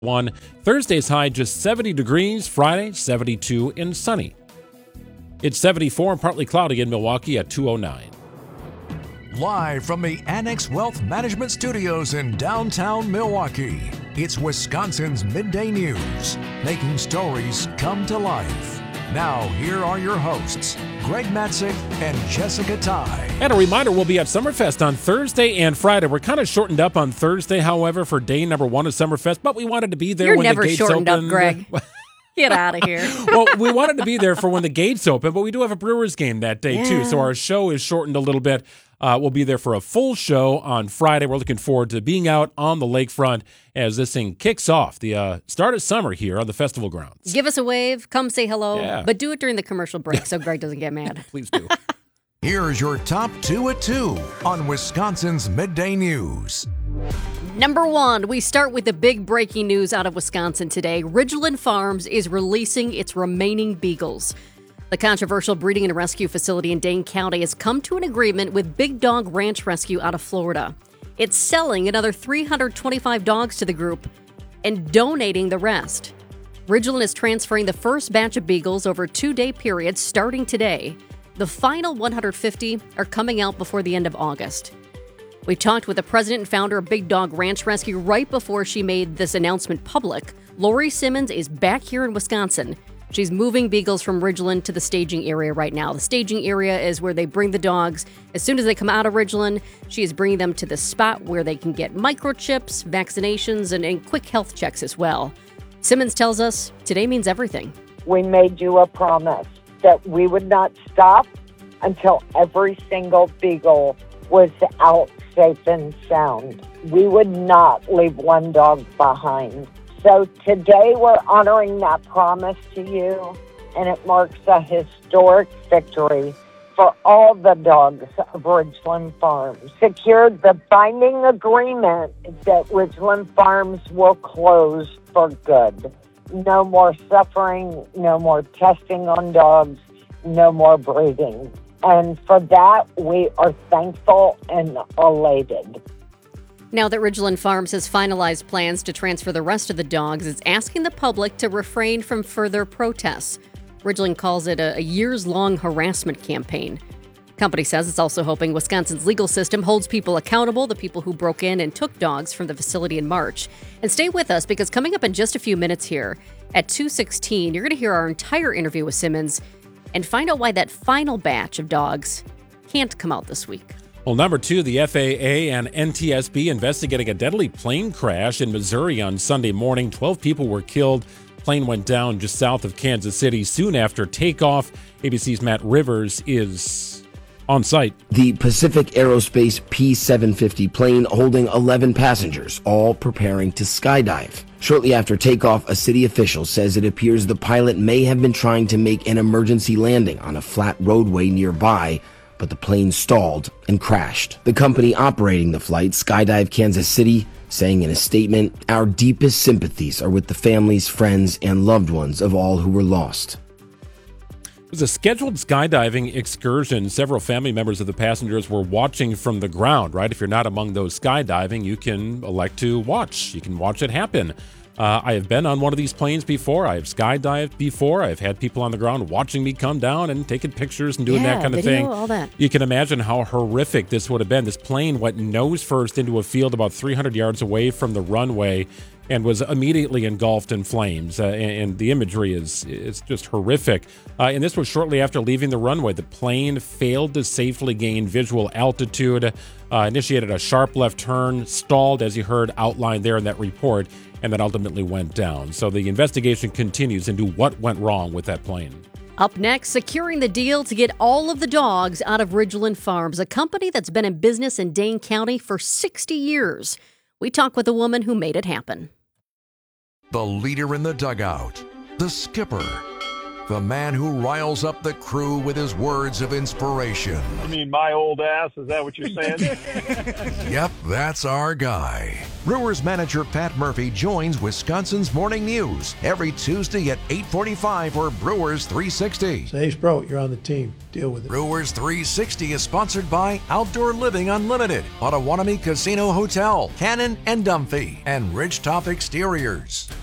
1. Thursday's high just 70 degrees. Friday, 72 and sunny. It's 74 and partly cloudy in Milwaukee at 209. Live from the Annex Wealth Management Studios in downtown Milwaukee, it's Wisconsin's Midday News, making stories come to life. Now, here are your hosts, Greg Matzek and Jessica Ty. And a reminder, we'll be at Summerfest on Thursday and Friday. We're kind of shortened up on Thursday, however, for day number 1 of Summerfest, but we wanted to be there when the gates opened. You're never shortened up, Greg. Get out of here. Well, we wanted to be there for when the gates open, but we do have a Brewers game that day, too, so our show is shortened a little bit. We'll be there for a full show on Friday. We're looking forward to being out on the lakefront as this thing kicks off the start of summer here on the festival grounds. Give us a wave. Come say hello. But do it during the commercial break so Greg doesn't get mad. Please do. Here's your top 2 at 2 on Wisconsin's Midday News. Number 1, we start with the big breaking news out of Wisconsin today. Ridgeland Farms is releasing its remaining beagles. The controversial breeding and rescue facility in Dane County has come to an agreement with Big Dog Ranch Rescue out of Florida. It's selling another 325 dogs to the group and donating the rest. Ridgeland is transferring the first batch of beagles over a 2-day period starting today. The final 150 are coming out before the end of August. We talked with the president and founder of Big Dog Ranch Rescue right before she made this announcement public. Lori Simmons is back here in Wisconsin. She's moving beagles from Ridgeland to the staging area right now. The staging area is where they bring the dogs. As soon as they come out of Ridgeland, she is bringing them to the spot where they can get microchips, vaccinations, and quick health checks as well. Simmons tells us today means everything. We made you a promise that we would not stop until every single beagle was out safe and sound. We would not leave one dog behind. So today we're honoring that promise to you, and it marks a historic victory for all the dogs of Ridgeland Farms. Secured the binding agreement that Ridgeland Farms will close for good. No more suffering, no more testing on dogs, no more breeding. And for that, we are thankful and elated. Now that Ridgeland Farms has finalized plans to transfer the rest of the dogs, it's asking the public to refrain from further protests. Ridgeland calls it a years-long harassment campaign. The company says it's also hoping Wisconsin's legal system holds people accountable, the people who broke in and took dogs from the facility in March. And stay with us, because coming up in just a few minutes here, at 2:16, you're going to hear our entire interview with Simmons and find out why that final batch of dogs can't come out this week. Well, number 2, the FAA and NTSB investigating a deadly plane crash in Missouri on Sunday morning. 12 people were killed. Plane went down just south of Kansas City soon after takeoff. ABC's Matt Rivers is on site. The Pacific Aerospace P-750 plane holding 11 passengers, all preparing to skydive. Shortly after takeoff, a city official says it appears the pilot may have been trying to make an emergency landing on a flat roadway nearby, but the plane stalled and crashed. The company operating the flight, Skydive Kansas City, saying in a statement, "Our deepest sympathies are with the families, friends, and loved ones of all who were lost." It was a scheduled skydiving excursion. Several family members of the passengers were watching from the ground, right? If you're not among those skydiving, you can elect to watch. You can watch it happen. I have been on one of these planes before. I have skydived before. I've had people on the ground watching me come down and taking pictures and doing that kind of thing. All that. You can imagine how horrific this would have been. This plane went nose first into a field about 300 yards away from the runway and was immediately engulfed in flames. And the imagery is just horrific. And this was shortly after leaving the runway. The plane failed to safely gain visual altitude, initiated a sharp left turn, stalled, as you heard outlined there in that report, and then ultimately went down. So the investigation continues into what went wrong with that plane. Up next, securing the deal to get all of the dogs out of Ridgeland Farms, a company that's been in business in Dane County for 60 years. We talk with a woman who made it happen. The leader in the dugout, the skipper, The man who riles up the crew with his words of inspiration. I mean, my old ass, is that what you're saying? Yep, that's our guy. Brewers manager Pat Murphy joins Wisconsin's Morning News every Tuesday at 8:45 for Brewers 360. Say, hey, Spro, you're on the team. Deal with it. Brewers 360 is sponsored by Outdoor Living Unlimited, Ottawanamie Casino Hotel, Cannon and Dunphy, and Ridgetop Exteriors.